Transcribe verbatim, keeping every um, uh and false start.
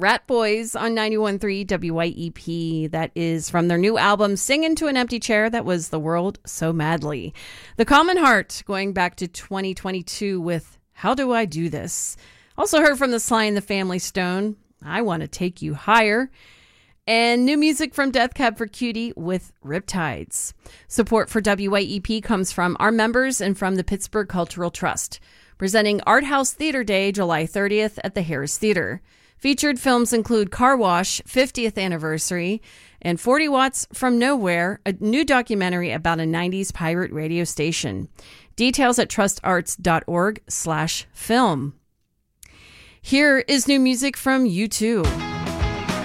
Rat Boys on ninety-one point three W Y E P. That is from their new album, Sing Into an Empty Chair. That was The World So Madly. The Common Heart, going back to twenty twenty-two with How Do I Do This? Also heard from the Sly and the Family Stone, I Want to Take You Higher. And new music from Death Cab for Cutie with Riptides. Support for W Y E P comes from our members and from the Pittsburgh Cultural Trust, presenting Art House Theater Day July thirtieth at the Harris Theater. Featured films include Car Wash, fiftieth Anniversary, and forty Watts from Nowhere, a new documentary about a nineties pirate radio station. Details at trustarts.org slash film. Here is new music from U two.